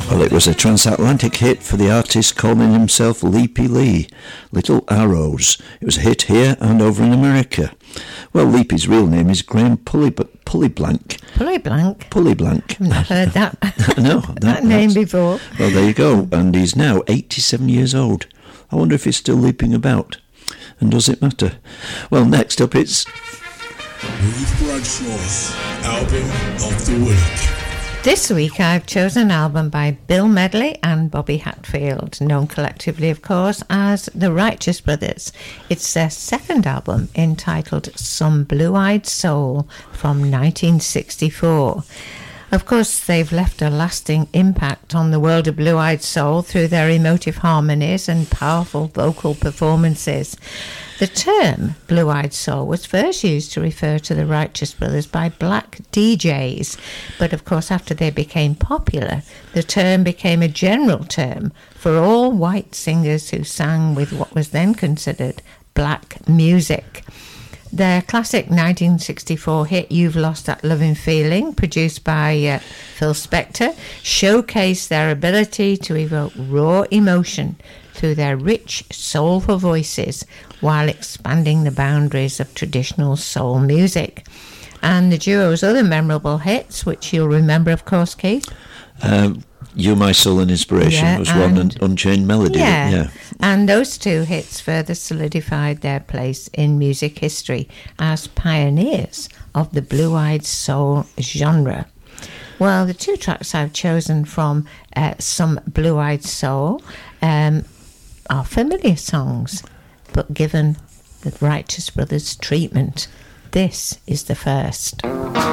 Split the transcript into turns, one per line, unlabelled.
Well, it was a transatlantic hit for the artist calling himself Leapy Lee, Little Arrows. It was a hit here and over in America. Well, Leapy's real name is Graham Pullyblank.
Pullyblank?
Pullyblank.
I've not heard that,
no,
that name before.
Well, there you go. And he's now 87 years old. I wonder if he's still leaping about. And does it matter? Well, next up it's...
Ruth Bradshaw's Album of the Week.
This week I've chosen an album by Bill Medley and Bobby Hatfield, known collectively, of course, as the Righteous Brothers. It's their second album, entitled Some Blue-Eyed Soul, from 1964. Of course, they've left a lasting impact on the world of blue-eyed soul through their emotive harmonies and powerful vocal performances. The term blue-eyed soul was first used to refer to the Righteous Brothers by black DJs, but of course after they became popular, the term became a general term for all white singers who sang with what was then considered black music. Their classic 1964 hit, You've Lost That Loving Feeling, produced by Phil Spector, showcased their ability to evoke raw emotion through their rich, soulful voices while expanding the boundaries of traditional soul music. And the duo's other memorable hits, which you'll remember, of course, Keith?
You, My Soul and Inspiration was one, and Unchained Melody.
Yeah, and those two hits further solidified their place in music history as pioneers of the blue-eyed soul genre. Well, the two tracks I've chosen from Some Blue-Eyed Soul are familiar songs, but given the Righteous Brothers treatment, this is the first.